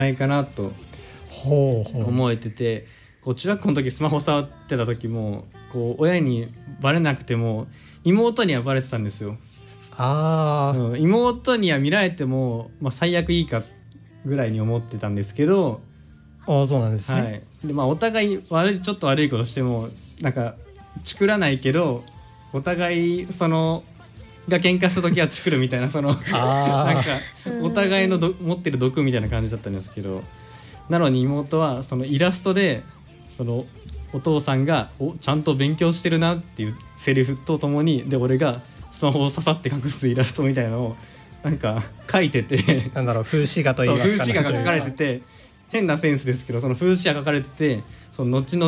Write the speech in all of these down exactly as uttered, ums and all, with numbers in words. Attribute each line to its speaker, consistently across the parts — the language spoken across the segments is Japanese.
Speaker 1: ないかなと
Speaker 2: ほうほう
Speaker 1: 思えてて、こう中学校の時スマホ触ってた時もこう親にバレなくても妹にはバレてたんですよ。
Speaker 2: あー、
Speaker 1: うん、妹には見られても、まあ、最悪いいかぐらいに思ってたんですけど、
Speaker 2: あーそうなんですね、
Speaker 1: はい、でまあお互い悪いちょっと悪いことしてもなんかチクらないけどお互いそのが喧嘩した時はチクるみたいなその
Speaker 2: あ
Speaker 1: なんかお互いのど持ってる毒みたいな感じだったんですけど、なのに妹はそのイラストでそのお父さんがおちゃんと勉強してるなっていうセリフとともにで俺がスマホを刺さって隠すイラストみたいなのをなんか描いてて
Speaker 2: なんだろう、風刺画といいますか、
Speaker 1: そう風刺画が描かれてて変なセンスですけどその風刺画が描かれててその後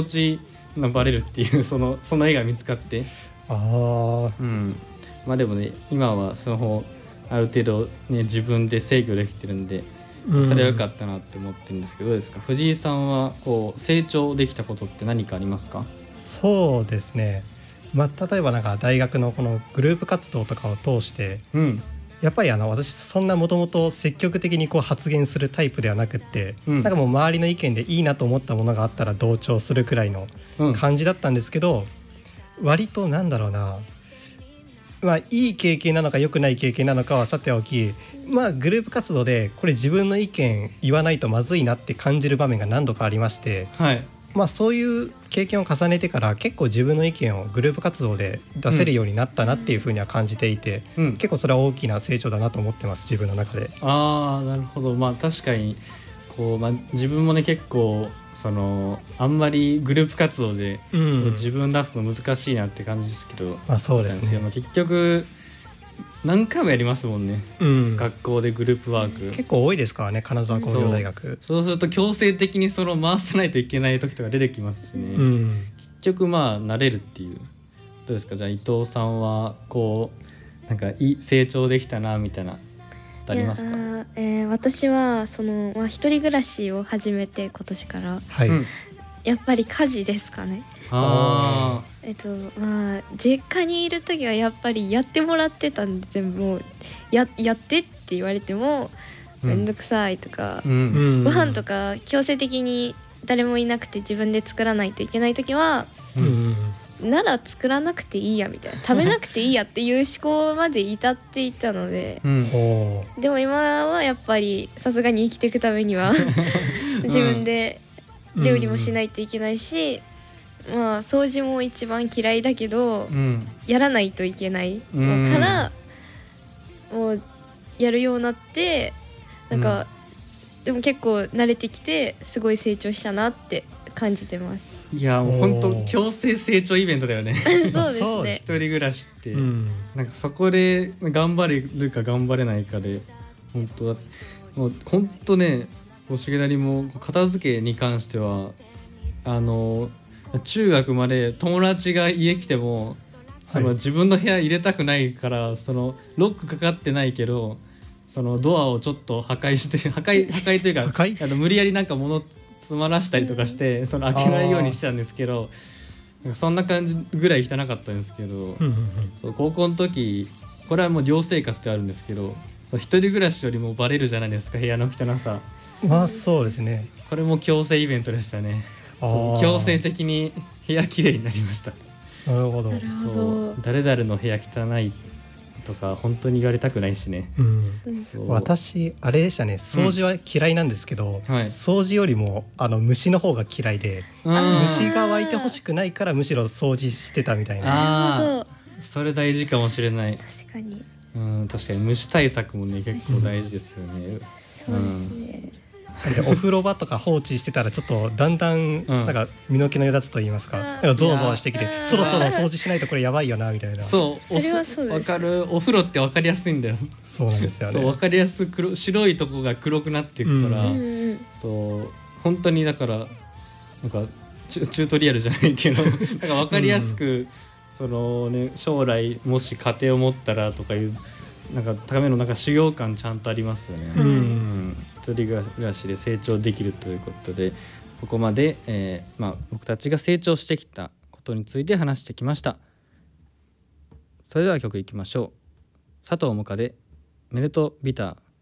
Speaker 1: 々バレるっていうそのその絵が見つかって、
Speaker 2: あー、
Speaker 1: うん、まあでもね今はスマホある程度ね自分で制御できてるんで、
Speaker 2: うん
Speaker 1: それは良かったなって思ってるんですけど、どうですか藤井さんはこう成長できたことって何かありますか？
Speaker 2: そうですね、まあ、例えばなんか大学のこのグループ活動とかを通して
Speaker 1: うん
Speaker 2: やっぱりあの私そんなもともと積極的にこう発言するタイプではなくって、
Speaker 1: うん
Speaker 2: なんかもう周りの意見でいいなと思ったものがあったら同調するくらいの
Speaker 1: うん
Speaker 2: 感じだったんですけど、割となんだろうな、まあいい経験なのか良くない経験なのかはさておき、まあグループ活動でこれ自分の意見言わないとまずいなって感じる場面が何度かありまして、
Speaker 1: はい
Speaker 2: まあそういう経験を重ねてから結構自分の意見をグループ活動で出せるようになったなっていうふうには感じていて、
Speaker 1: うん
Speaker 2: 結構それは大きな成長だなと思ってます、自分の中で。
Speaker 1: ああなるほど。まあ確かにこう、まあ、自分もね結構そのあんまりグループ活動で
Speaker 2: うん
Speaker 1: 自分出すの難しいなって感じですけど、
Speaker 2: まあそうですね
Speaker 1: まあ結局何回もやりますもんね、
Speaker 2: うん、
Speaker 1: 学校でグループワーク。
Speaker 2: 結構多いですからね、金沢工業大学。
Speaker 1: そうすると強制的にその回さないといけない時とか出てきますしね、
Speaker 2: うん
Speaker 1: 結局まあ慣れるっていう。どうですかじゃあ伊藤さんはこうなんかいい成長できたなみたいなことありますか？
Speaker 3: いや、えー私はその、まあ、一人暮らしを始めて今年から
Speaker 2: はい、
Speaker 1: うん
Speaker 3: やっぱり家事ですかね。
Speaker 1: あ
Speaker 3: えっとまあ実家にいる時はやっぱりやってもらってたんで、全部もう や, やってって言われても
Speaker 1: うん
Speaker 3: めんどくさいとか、
Speaker 1: ー、うん
Speaker 2: うん
Speaker 3: ご飯とか強制的に誰もいなくて自分で作らないといけない時は
Speaker 2: うん
Speaker 3: なら作らなくていいやみたいな、食べなくていいやっていう思考まで至っていたので
Speaker 1: うん
Speaker 2: ほ
Speaker 3: でも今はやっぱりさすがに生きていくためには自分で料理もしないといけないし、まあ掃除も一番嫌いだけど
Speaker 1: うん
Speaker 3: やらないといけない
Speaker 1: うん
Speaker 3: からもうやるようになって、なんか、でも結構慣れてきてすごい成長したなって感じてます
Speaker 1: いやもう本当
Speaker 2: おー
Speaker 1: 強制成長イベントだよね
Speaker 3: そうです
Speaker 2: そう
Speaker 3: ね
Speaker 1: 一人暮らしって、
Speaker 2: う、うん
Speaker 1: なんかそこで頑張れるか頑張れないかで本当だもう本当ね重成も片付けに関してはあの中学まで友達が家来てもその
Speaker 2: はい
Speaker 1: 自分の部屋入れたくないからそのロックかかってないけどそのドアをちょっと破壊して破壊破壊というか
Speaker 2: 破壊
Speaker 1: あの無理やりなんか物詰まらしたりとかしてその開けないようにしてたんですけど、なんかそんな感じぐらい汚かったんですけど、
Speaker 2: うんうん
Speaker 1: そう高校の時これはもう寮生活であるんですけど、そう一人暮らしよりもバレるじゃないですか部屋の汚さ。
Speaker 2: うん、まあそうですね。
Speaker 1: これも強制イベントでしたね。
Speaker 2: あー
Speaker 1: そう強制的に部屋きれいになりました。
Speaker 2: なるほど、
Speaker 3: なるほ
Speaker 1: そ
Speaker 3: ど
Speaker 1: う誰々の部屋汚いとか本当に言われたくないしね。
Speaker 2: うん、
Speaker 3: うん
Speaker 1: そう
Speaker 2: 私あれでしたね、掃除は嫌いなんですけど、
Speaker 1: はい
Speaker 2: 掃除よりもあの虫の方が嫌いで、
Speaker 1: うん
Speaker 2: 虫が湧いてほしくないからむしろ掃除してたみたいな。
Speaker 1: あ
Speaker 3: なるほど
Speaker 1: あそれ大事かもしれない。
Speaker 3: 確かに
Speaker 1: うん確かに虫対策もね結構大事ですよね。
Speaker 3: そうですね、
Speaker 2: でお風呂場とか放置してたらちょっとだんだんなんか身の毛のよだつと言いますか、
Speaker 3: うん
Speaker 2: なんかゾワゾワしてきて
Speaker 3: いや
Speaker 2: そろそろ掃除しないとこれやばいよなみたいな。
Speaker 1: そう
Speaker 3: それはそうです
Speaker 1: わかる。お風呂ってわかりやすいんだよ。
Speaker 2: そうなんですよ
Speaker 1: そうわ
Speaker 2: ね。
Speaker 1: かりやすく黒白いとこが黒くなっていくから、
Speaker 2: うん
Speaker 3: うんうん
Speaker 1: そう本当にだからなんかチュチュートリアルじゃないけどなんかわかりやすく、そのね将来もし家庭を持ったらとかいうなんかためのなんか修行感ちゃんとありますよね。
Speaker 2: う
Speaker 3: うん
Speaker 1: うん一人暮らしで成長できるということでここまで、えーまあ、僕たちが成長してきたことについて話してきました。それでは曲いきましょう。佐藤萌歌でメルトビター。